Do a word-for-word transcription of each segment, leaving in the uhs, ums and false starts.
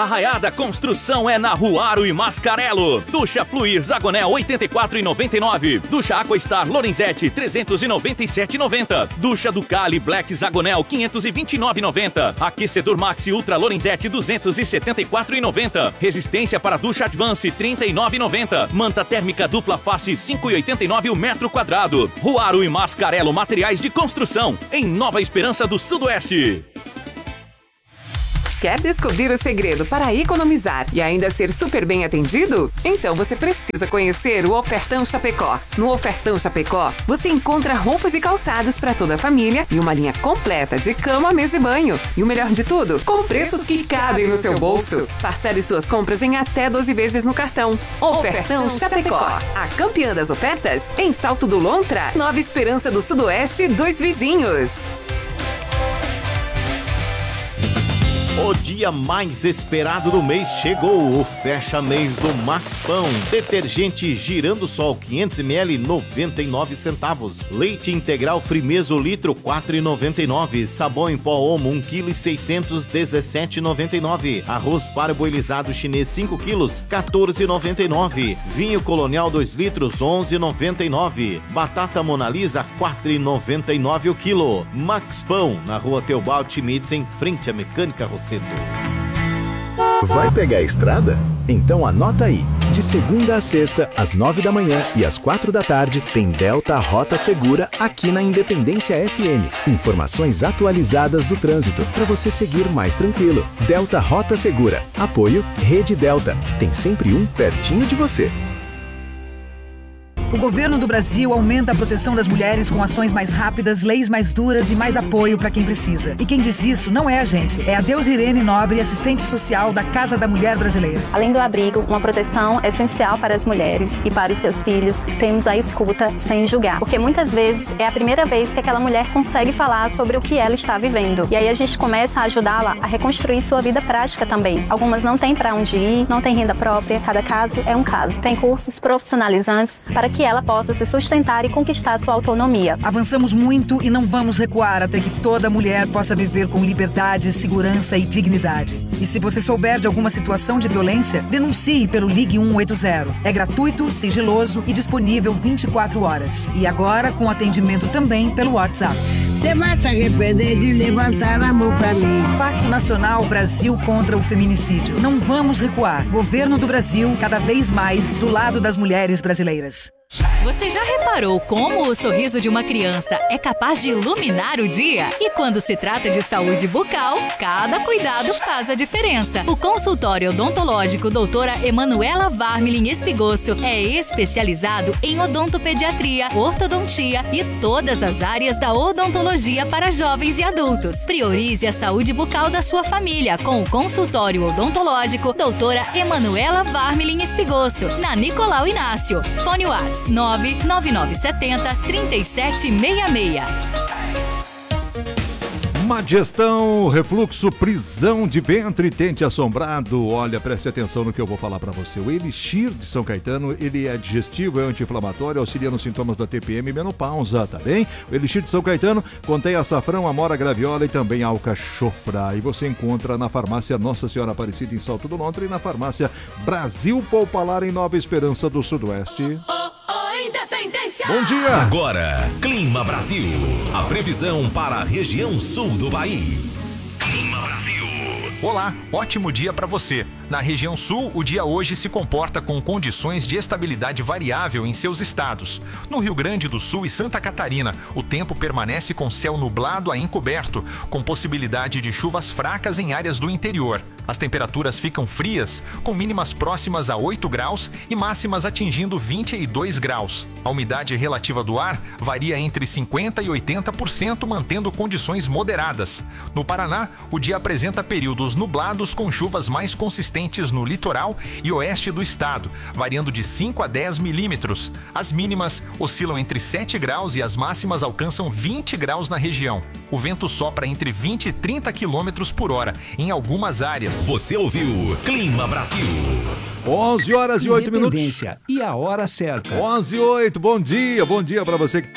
A Raiada Construção é na Ruaro e Mascarello. Ducha Fluir Zagonel oitenta e quatro reais e noventa e nove centavos. Ducha Aquastar Lorenzetti trezentos e noventa e sete reais e noventa centavos. Ducha Ducali Black Zagonel quinhentos e vinte e nove reais e noventa centavos. Aquecedor Maxi Ultra Lorenzetti duzentos e setenta e quatro reais e noventa centavos. Resistência para ducha Advance trinta e nove reais e noventa centavos. Manta térmica dupla face cinco reais e oitenta e nove centavos o metro quadrado. Ruaro e Mascarello Materiais de Construção, em Nova Esperança do Sudoeste. Quer descobrir o segredo para economizar e ainda ser super bem atendido? Então você precisa conhecer o Ofertão Chapecó. No Ofertão Chapecó, você encontra roupas e calçados para toda a família e uma linha completa de cama, mesa e banho. E o melhor de tudo, com preços que cabem no seu bolso. Parcele suas compras em até doze vezes no cartão. Ofertão Chapecó, a campeã das ofertas em Salto do Lontra, Nova Esperança do Sudoeste, dois vizinhos. O dia mais esperado do mês chegou, o fecha mês do Max Pão. Detergente Girando Sol quinhentos mililitros, noventa e nove centavos. Leite integral Frimeso litro, quatro reais e noventa e nove centavos. Sabão em pó Omo um quilo e seiscentos, dezessete reais e noventa e nove centavos. Arroz parboilizado chinês cinco quilos, quatorze reais e noventa e nove centavos. Vinho Colonial dois litros, onze reais e noventa e nove centavos. Batata Mona Lisa, quatro reais e noventa e nove centavos o quilo. Max Pão, na rua Teobald Schmitz, em frente à Mecânica Rosseto. Vai pegar a estrada? Então anota aí. De segunda a sexta, às nove da manhã e às quatro da tarde, tem Delta Rota Segura aqui na Independência F M. Informações atualizadas do trânsito para você seguir mais tranquilo. Delta Rota Segura. Apoio Rede Delta. Tem sempre um pertinho de você. O governo do Brasil aumenta a proteção das mulheres com ações mais rápidas, leis mais duras e mais apoio para quem precisa. E quem diz isso não é a gente, é a Deus Irene Nobre, assistente social da Casa da Mulher Brasileira. Além do abrigo, uma proteção essencial para as mulheres e para os seus filhos, temos a escuta sem julgar. Porque muitas vezes é a primeira vez que aquela mulher consegue falar sobre o que ela está vivendo. E aí a gente começa a ajudá-la a reconstruir sua vida prática também. Algumas não têm para onde ir, não têm renda própria, cada caso é um caso. Tem cursos profissionalizantes para que que ela possa se sustentar e conquistar sua autonomia. Avançamos muito e não vamos recuar até que toda mulher possa viver com liberdade, segurança e dignidade. E se você souber de alguma situação de violência, denuncie pelo Ligue um oito zero. É gratuito, sigiloso e disponível vinte e quatro horas. E agora com atendimento também pelo WhatsApp. Você vai se arrepender de levantar a mão pra mim. Pacto Nacional Brasil contra o Feminicídio. Não vamos recuar. Governo do Brasil, cada vez mais do lado das mulheres brasileiras. Você já reparou como o sorriso de uma criança é capaz de iluminar o dia? E quando se trata de saúde bucal, cada cuidado faz a diferença. O consultório odontológico doutora Emanuela Varmilin Espigosso é especializado em odontopediatria, ortodontia e todas as áreas da odontologia para jovens e adultos. Priorize a saúde bucal da sua família com o consultório odontológico doutora Emanuela Varmilin Espigosso, na Nicolau Inácio. Fone Whats nove nove nove sete zero, três sete seis seis. Má digestão, refluxo, prisão de ventre, tente assombrado. Olha, preste atenção no que eu vou falar para você. O Elixir de São Caetano, ele é digestivo, é anti-inflamatório, auxilia nos sintomas da T P M e menopausa, tá bem? O Elixir de São Caetano contém açafrão, amora, graviola e também alcachofra. E você encontra na farmácia Nossa Senhora Aparecida em Salto do Lontra e na farmácia Brasil Poupalar em Nova Esperança do Sudoeste. Bom dia! Agora, Clima Brasil. A previsão para a região sul do país. Clima Brasil. Olá, ótimo dia para você. Na região sul, o dia hoje se comporta com condições de estabilidade variável em seus estados. No Rio Grande do Sul e Santa Catarina, o tempo permanece com céu nublado a encoberto, com possibilidade de chuvas fracas em áreas do interior. As temperaturas ficam frias, com mínimas próximas a oito graus e máximas atingindo vinte e dois graus. A umidade relativa do ar varia entre cinquenta por cento e oitenta por cento, mantendo condições moderadas. No Paraná, o dia apresenta períodos nublados com chuvas mais consistentes no litoral e oeste do estado, variando de cinco a dez milímetros. As mínimas oscilam entre sete graus e as máximas alcançam vinte graus na região. O vento sopra entre vinte e trinta quilômetros por hora em algumas áreas. Você ouviu Clima Brasil. onze horas e oito minutos. E a hora certa. onze e oito, bom dia, bom dia para você.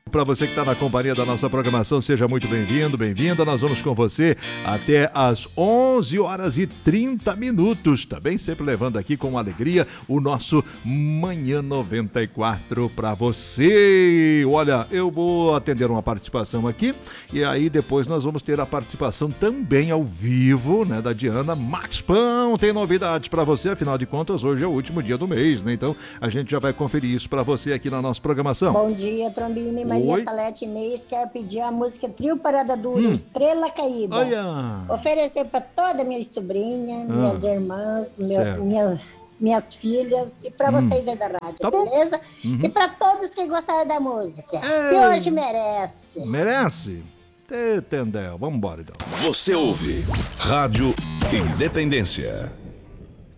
Para você que está na companhia da nossa programação, seja muito bem-vindo, bem-vinda. Nós vamos com você até às onze horas e trinta minutos. Também sempre levando aqui com alegria o nosso Manhã noventa e quatro para você. Olha, eu vou atender uma participação aqui e aí depois nós vamos ter a participação também ao vivo, né, da Diana Max Pão. Tem novidades para você, afinal de contas, hoje é o último dia do mês, né? Então a gente já vai conferir isso para você aqui na nossa programação. Bom dia, Trombini. Maria Oi. Salete Inês quer pedir a música Trio Parada Dura, Hum. Estrela Caída. Olha. Oferecer para toda minha sobrinha, Ah. minhas irmãs, meu, Certo. minha, minhas filhas e para Hum. vocês aí da rádio, Tá bom. beleza? Uhum. E para todos que gostaram da música. Ei. E hoje merece. Merece? Entendeu? Vamos embora então. Você ouve Rádio Independência.